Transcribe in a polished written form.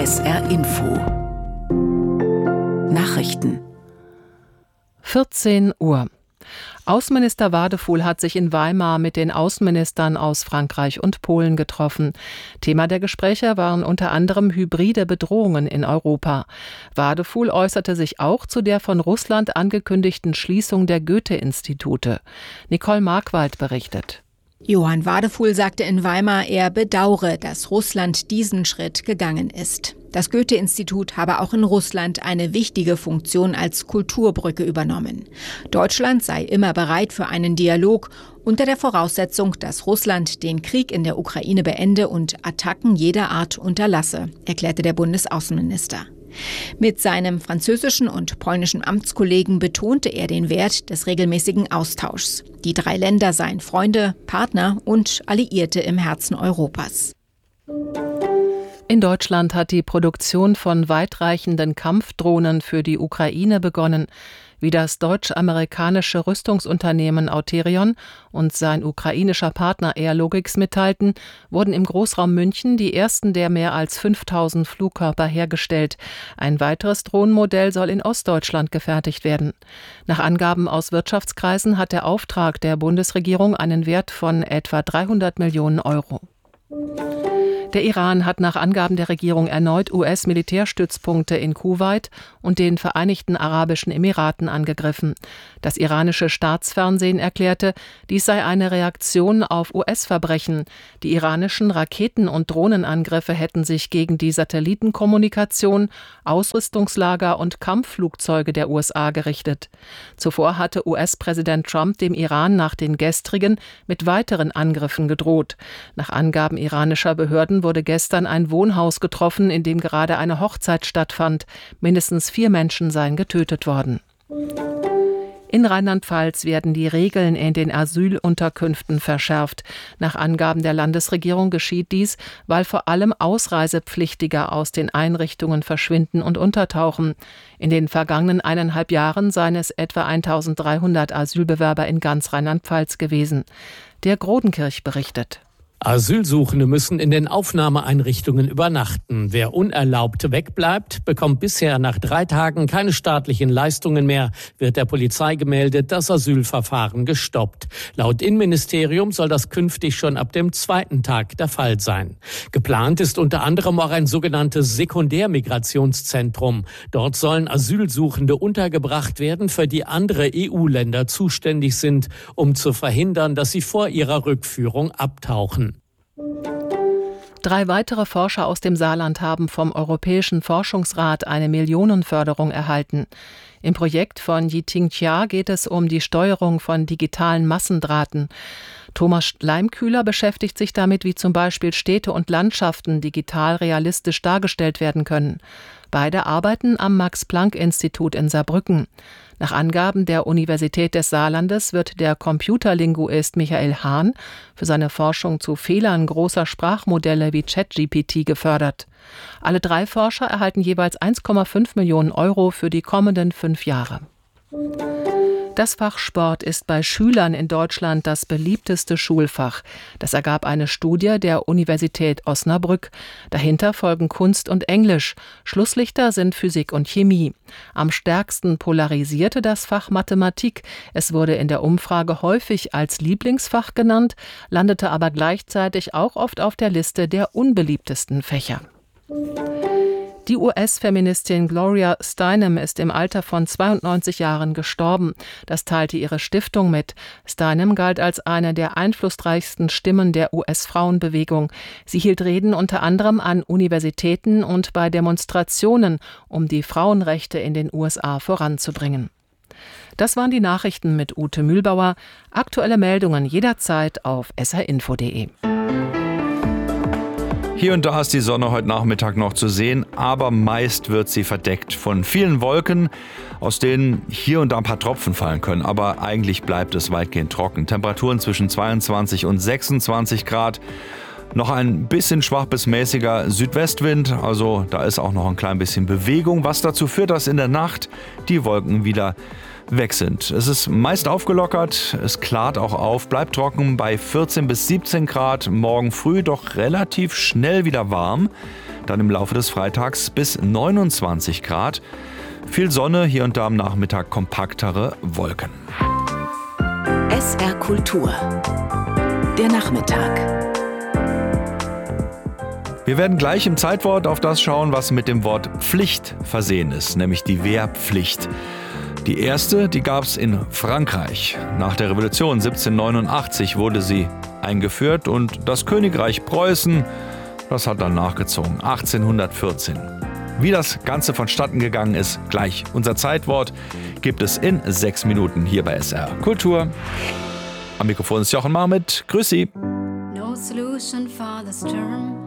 SR Info Nachrichten 14 Uhr. Außenminister Wadefuhl hat sich in Weimar mit den Außenministern aus Frankreich und Polen getroffen. Thema der Gespräche waren unter anderem hybride Bedrohungen in Europa. Wadefuhl äußerte sich auch zu der von Russland angekündigten Schließung der Goethe-Institute. Nicole Markwald berichtet. Johann Wadefuhl sagte in Weimar, er bedauere, dass Russland diesen Schritt gegangen ist. Das Goethe-Institut habe auch in Russland eine wichtige Funktion als Kulturbrücke übernommen. Deutschland sei immer bereit für einen Dialog, unter der Voraussetzung, dass Russland den Krieg in der Ukraine beende und Attacken jeder Art unterlasse, erklärte der Bundesaußenminister. Mit seinem französischen und polnischen Amtskollegen betonte er den Wert des regelmäßigen Austauschs. Die 3 Länder seien Freunde, Partner und Alliierte im Herzen Europas. In Deutschland hat die Produktion von weitreichenden Kampfdrohnen für die Ukraine begonnen. Wie das deutsch-amerikanische Rüstungsunternehmen Auterion und sein ukrainischer Partner Airlogix mitteilten, wurden im Großraum München die ersten der mehr als 5000 Flugkörper hergestellt. Ein weiteres Drohnenmodell soll in Ostdeutschland gefertigt werden. Nach Angaben aus Wirtschaftskreisen hat der Auftrag der Bundesregierung einen Wert von etwa 300 Millionen Euro. Der Iran hat nach Angaben der Regierung erneut US-Militärstützpunkte in Kuwait und den Vereinigten Arabischen Emiraten angegriffen. Das iranische Staatsfernsehen erklärte, dies sei eine Reaktion auf US-Verbrechen. Die iranischen Raketen- und Drohnenangriffe hätten sich gegen die Satellitenkommunikation, Ausrüstungslager und Kampfflugzeuge der USA gerichtet. Zuvor hatte US-Präsident Trump dem Iran nach den gestrigen mit weiteren Angriffen gedroht. Nach Angaben iranischer Behörden wurde gestern ein Wohnhaus getroffen, in dem gerade eine Hochzeit stattfand. Mindestens 4 Menschen seien getötet worden. In Rheinland-Pfalz werden die Regeln in den Asylunterkünften verschärft. Nach Angaben der Landesregierung geschieht dies, weil vor allem Ausreisepflichtige aus den Einrichtungen verschwinden und untertauchen. In den vergangenen 1,5 Jahren seien es etwa 1300 Asylbewerber in ganz Rheinland-Pfalz gewesen. Der Grodenkirch berichtet. Asylsuchende müssen in den Aufnahmeeinrichtungen übernachten. Wer unerlaubt wegbleibt, bekommt bisher nach 3 Tagen keine staatlichen Leistungen mehr, wird der Polizei gemeldet, das Asylverfahren gestoppt. Laut Innenministerium soll das künftig schon ab dem 2. Tag der Fall sein. Geplant ist unter anderem auch ein sogenanntes Sekundärmigrationszentrum. Dort sollen Asylsuchende untergebracht werden, für die andere EU-Länder zuständig sind, um zu verhindern, dass sie vor ihrer Rückführung abtauchen. 3 weitere Forscher aus dem Saarland haben vom Europäischen Forschungsrat eine Millionenförderung erhalten. Im Projekt von Yiting Jia geht es um die Steuerung von digitalen Massendrahten. Thomas Leimkühler beschäftigt sich damit, wie zum Beispiel Städte und Landschaften digital realistisch dargestellt werden können. Beide arbeiten am Max-Planck-Institut in Saarbrücken. Nach Angaben der Universität des Saarlandes wird der Computerlinguist Michael Hahn für seine Forschung zu Fehlern großer Sprachmodelle wie ChatGPT gefördert. Alle 3 Forscher erhalten jeweils 1,5 Millionen Euro für die kommenden 5 Jahre. Das Fach Sport ist bei Schülern in Deutschland das beliebteste Schulfach. Das ergab eine Studie der Universität Osnabrück. Dahinter folgen Kunst und Englisch. Schlusslichter sind Physik und Chemie. Am stärksten polarisierte das Fach Mathematik. Es wurde in der Umfrage häufig als Lieblingsfach genannt, landete aber gleichzeitig auch oft auf der Liste der unbeliebtesten Fächer. Die US-Feministin Gloria Steinem ist im Alter von 92 Jahren gestorben. Das teilte ihre Stiftung mit. Steinem galt als eine der einflussreichsten Stimmen der US-Frauenbewegung. Sie hielt Reden unter anderem an Universitäten und bei Demonstrationen, um die Frauenrechte in den USA voranzubringen. Das waren die Nachrichten mit Ute Mühlbauer. Aktuelle Meldungen jederzeit auf srinfo.de. Hier und da ist die Sonne heute Nachmittag noch zu sehen, aber meist wird sie verdeckt von vielen Wolken, aus denen hier und da ein paar Tropfen fallen können. Aber eigentlich bleibt es weitgehend trocken. Temperaturen zwischen 22 und 26 Grad. Noch ein bisschen schwach bis mäßiger Südwestwind, also da ist auch noch ein klein bisschen Bewegung, was dazu führt, dass in der Nacht die Wolken wieder weg sind. Es ist meist aufgelockert, es klart auch auf, bleibt trocken bei 14 bis 17 Grad, morgen früh doch relativ schnell wieder warm, dann im Laufe des Freitags bis 29 Grad. Viel Sonne, hier und da am Nachmittag kompaktere Wolken. SR Kultur. Der Nachmittag. Wir werden gleich im Zeitwort auf das schauen, was mit dem Wort Pflicht versehen ist, nämlich die Wehrpflicht. Die erste, die gab es in Frankreich. Nach der Revolution 1789 wurde sie eingeführt und das Königreich Preußen, das hat dann nachgezogen, 1814. Wie das Ganze vonstatten gegangen ist, gleich. Unser Zeitwort gibt es in 6 Minuten hier bei SR Kultur. Am Mikrofon ist Jochen Marmit. Grüß Sie. No solution for the storm.